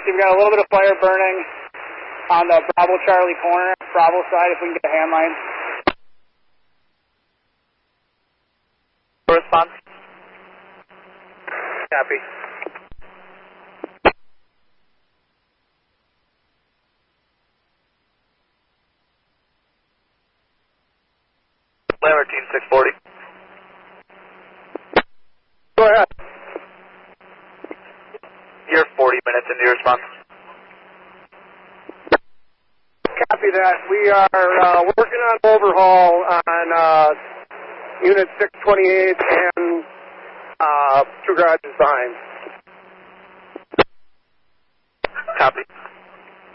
we've got a little bit of fire burning on the Bravo Charlie corner, Bravo side, if we can get a hand line. Response. Copy. Lambert, Team 640. Go ahead. You're 40 minutes into your response. Copy that. We are working on overhaul on Unit 628 and two garages behind. Copy.